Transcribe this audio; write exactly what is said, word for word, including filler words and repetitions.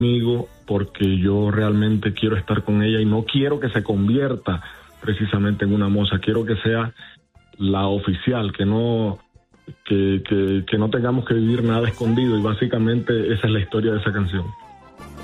conmigo porque yo realmente quiero estar con ella y no quiero que se convierta precisamente en una moza, quiero que sea la oficial, que no que, que, que no tengamos que vivir nada escondido, y básicamente esa es la historia de esa canción.